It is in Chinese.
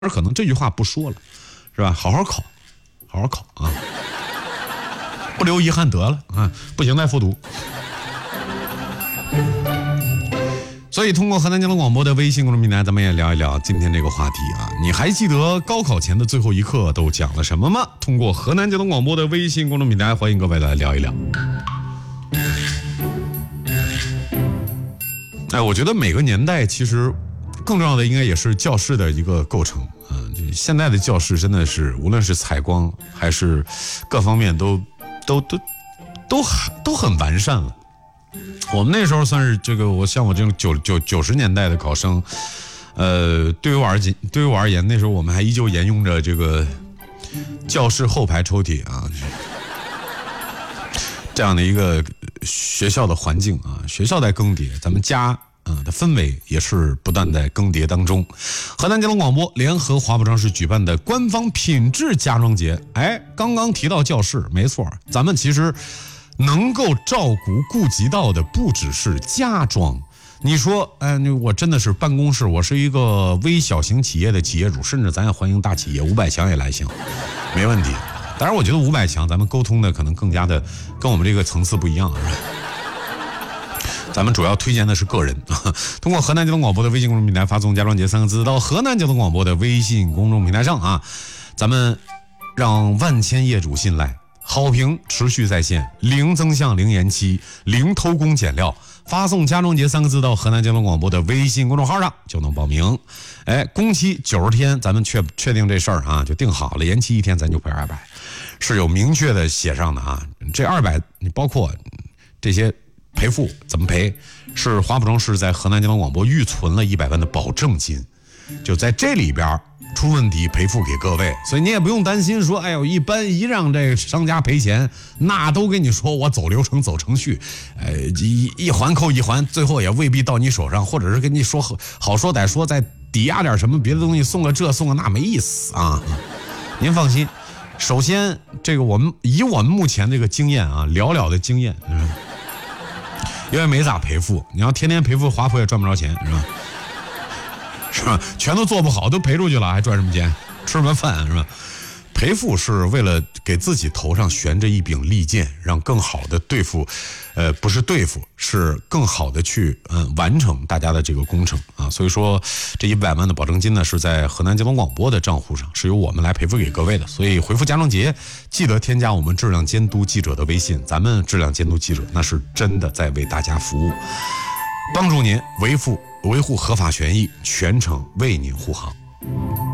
可能这句话不说了，是吧？好好考，好好考啊，不留遗憾得了啊，不行再复读。所以通过河南交通广播的微信公众平台，咱们也聊一聊今天这个话题啊。你还记得高考前的最后一课都讲了什么吗？通过河南交通广播的微信公众平台，欢迎各位来聊一聊。我觉得每个年代其实更重要的应该也是教室的一个构成啊。现在的教室真的是无论是采光还是各方面都很完善了。我们那时候算是这个，像我这种90年代的考生，对于我而言，那时候我们还依旧沿用着这个教室后排抽屉啊，这样的一个学校的环境啊，学校在更迭，咱们家的氛围也是不断在更迭当中。河南交通广播联合华普装饰举办的官方品质家装节，刚刚提到教室，没错，咱们其实能够顾及到的不只是家装。你说，我真的是办公室，我是一个微小型企业的企业主，甚至咱也欢迎大企业500强也来行，没问题。当然，我觉得500强咱们沟通的可能更加的跟我们这个层次不一样，是吧？咱们主要推荐的是个人，通过河南交通广播的微信公众平台发送家装节3个字到河南交通广播的微信公众平台上啊，咱们让万千业主信赖。好评持续在线，零增项、零延期、零偷工减料，发送家装节3个字到河南交通广播的微信公众号上就能报名。工期90天，咱们确定这事儿啊，就定好了，延期1天咱就赔200，是有明确的写上的啊。这200你包括这些赔付怎么赔，是华普装饰在河南交通广播预存了100万的保证金，就在这里边出问题赔付给各位，所以你也不用担心说，一般一让这商家赔钱，那都跟你说我走流程走程序，一环扣一环，最后也未必到你手上，或者是跟你说好说歹说，再抵押点什么别的东西，送个这送个那，没意思啊。您放心，首先这个我们目前这个经验啊，寥寥的经验，因为没咋赔付，你要天天赔付，华普也赚不着钱，是吧？是吧？全都做不好，都赔出去了，还赚什么钱？吃什么饭是吧？赔付是为了给自己头上悬着一柄利剑，让更好的对付，不是对付，是更好的去完成大家的这个工程啊。所以说，这100万的保证金呢，是在河南交通广播的账户上，是由我们来赔付给各位的。所以回复家装节，记得添加我们质量监督记者的微信，咱们质量监督记者那是真的在为大家服务，帮助您维护合法权益，全程为您护航。